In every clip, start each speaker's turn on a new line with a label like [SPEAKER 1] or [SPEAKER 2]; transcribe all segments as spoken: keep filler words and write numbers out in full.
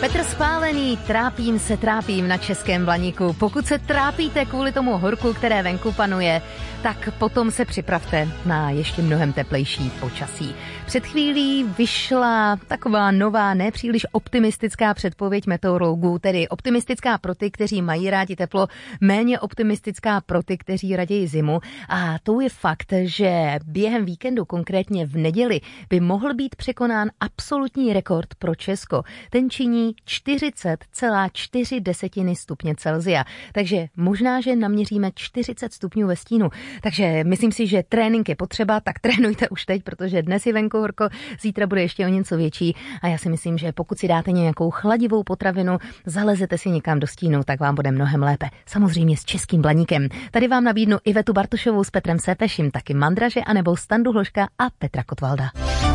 [SPEAKER 1] Petr Spálený, trápím se, trápím na Českém Blaníku. Pokud se trápíte kvůli tomu horku, které venku panuje, tak potom se připravte na ještě mnohem teplejší počasí. Před chvílí vyšla taková nová, nepříliš optimistická předpověď meteorologů, tedy optimistická pro ty, kteří mají rádi teplo, méně optimistická pro ty, kteří raději zimu. A to je fakt, že během víkendu, konkrétně v neděli, by mohl být překonán absolutní rekord pro Česko. Ten činí čtyřicet celá čtyři desetiny stupně Celsia. Takže možná, že naměříme čtyřicet stupňů ve stínu. Takže myslím si, že trénink je potřeba, tak trénujte už teď, protože dnes je venku horko, zítra bude ještě o něco větší a já si myslím, že pokud si dáte nějakou chladivou potravinu, zalezete si někam do stínu, tak vám bude mnohem lépe. Samozřejmě s Českým Blaníkem. Tady vám nabídnu Ivetu Bartošovou s Petrem Sepeším, taky Mandraže anebo Standu Hloška a Petra Kotvalda.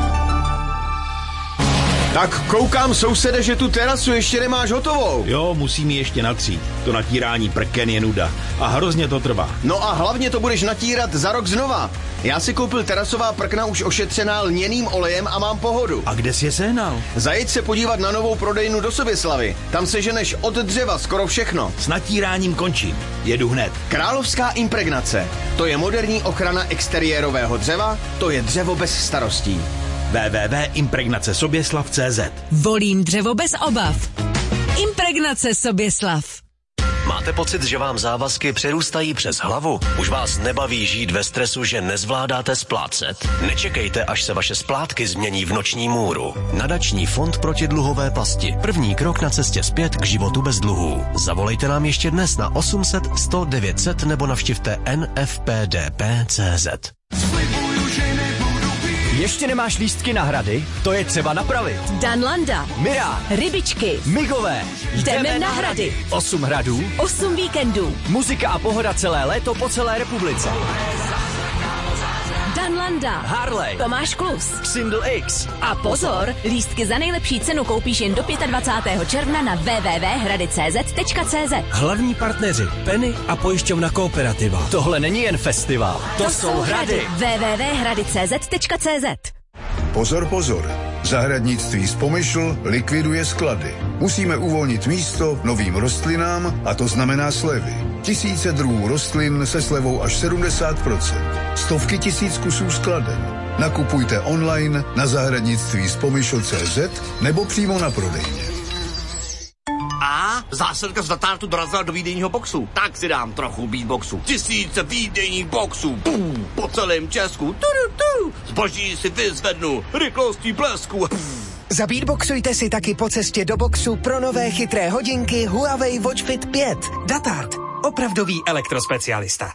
[SPEAKER 2] Tak koukám, sousede, že tu terasu ještě nemáš hotovou.
[SPEAKER 3] Jo, musím ji ještě natřít. To natírání prken je nuda. A hrozně to trvá.
[SPEAKER 2] No a hlavně to budeš natírat za rok znova. Já si koupil terasová prkna už ošetřená lněným olejem a mám pohodu.
[SPEAKER 3] A kde jsi je sehnal?
[SPEAKER 2] Zajeď se podívat na novou prodejnu do Soběslavy. Tam seženeš od dřeva skoro všechno.
[SPEAKER 3] S natíráním končím. Jedu hned.
[SPEAKER 2] Královská impregnace. To je moderní ochrana exteriérového dřeva, to je dřevo bez starostí.
[SPEAKER 3] w w w tečka impregnace soběslav tečka cé zet.
[SPEAKER 4] Volím dřevo bez obav. Impregnace Soběslav.
[SPEAKER 5] Máte pocit, že vám závazky přerůstají přes hlavu? Už vás nebaví žít ve stresu, že nezvládáte splácet? Nečekejte, až se vaše splátky změní v noční můru. Nadační fond proti dluhové pasti. První krok na cestě zpět k životu bez dluhů. Zavolejte nám ještě dnes na osm set sto devět set nebo navštivte n f p d p tečka cé zet.
[SPEAKER 6] Ještě nemáš lístky na hrady? To je třeba napravit.
[SPEAKER 4] Danlanda,
[SPEAKER 6] Mira,
[SPEAKER 4] Rybičky,
[SPEAKER 6] Migové.
[SPEAKER 4] jdeme na hrady.
[SPEAKER 6] Osm hradů,
[SPEAKER 4] Osm víkendů.
[SPEAKER 6] muzika a pohoda celé léto po celé republice.
[SPEAKER 4] Danlanda,
[SPEAKER 6] Harley,
[SPEAKER 4] Tomáš Klus.
[SPEAKER 6] Xindl X.
[SPEAKER 4] A pozor, lístky za nejlepší cenu koupíš jen do dvacátého pátého června na w w w tečka hrady tečka cé zet tečka cé zet.
[SPEAKER 7] Hlavní partneři Penny a pojišťovna Kooperativa.
[SPEAKER 6] Tohle není jen festival, to, to jsou hrady.
[SPEAKER 4] w w w tečka hrady tečka cé zet tečka cé zet.
[SPEAKER 8] Pozor, pozor. Zahradnictví Spomyšl likviduje sklady. Musíme uvolnit místo novým rostlinám a to znamená slevy. Tisíce druhů rostlin se slevou až sedmdesát procent. Stovky tisíc kusů skladen. Nakupujte online na zahradnictví spomyšl tečka cé zet nebo přímo na prodejně.
[SPEAKER 9] A zásilka z Datártu dorazila do výdejního boxu. Tak si dám trochu beatboxu. Tisíce výdejních boxů. Pum, po celém Česku. Tudu, tu. Zboží si vyzvednu. Rychlostí blesku.
[SPEAKER 10] Zabeatboxujte si taky po cestě do boxu pro nové chytré hodinky Huawei Watch Fit pět. Datart. Opravdový elektrospecialista.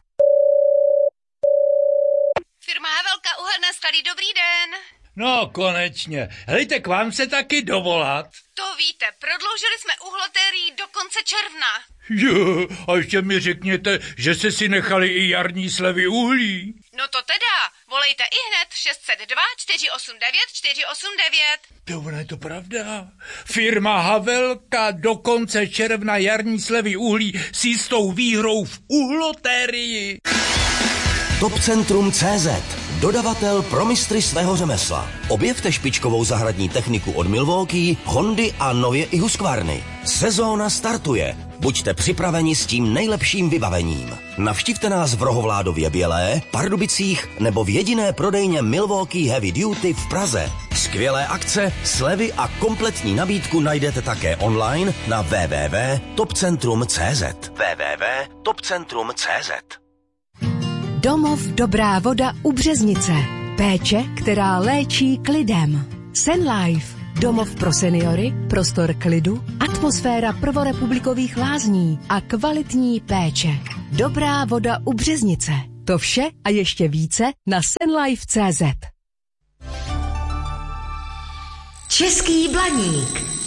[SPEAKER 11] Firma Havelka Uhelné sklady, dobrý den.
[SPEAKER 12] No, konečně. Hejte, k vám se taky dovolat.
[SPEAKER 11] To víte, prodloužili jsme uhlotérii do konce června.
[SPEAKER 12] Jo, a ještě mi řekněte, že se si nechali i jarní slevy uhlí.
[SPEAKER 11] No to teda, volejte i hned šest set dva čtyři osm devět čtyři osm devět.
[SPEAKER 12] To ona je to pravda. Firma Havelka do konce června jarní slevy uhlí s jistou výhrou v uhlotérii.
[SPEAKER 5] Topcentrum tečka cé zet. Dodavatel pro mistry svého řemesla. Objevte špičkovou zahradní techniku od Milwaukee, Hondy a nově i Husqvarny. Sezóna startuje. Buďte připraveni s tím nejlepším vybavením. Navštivte nás v Rohovládově Bělé, Pardubicích nebo v jediné prodejně Milwaukee Heavy Duty v Praze. Skvělé akce, slevy a kompletní nabídku najdete také online na w w w tečka topcentrum tečka cé zet. w w w tečka topcentrum tečka cé zet.
[SPEAKER 4] Domov Dobrá voda u Březnice. Péče, která léčí klidem. Senlife. Domov pro seniory, prostor klidu, atmosféra prvorepublikových lázní a kvalitní péče. Dobrá voda u Březnice. To vše a ještě více na senlife tečka cé zet.
[SPEAKER 13] Český Blaník.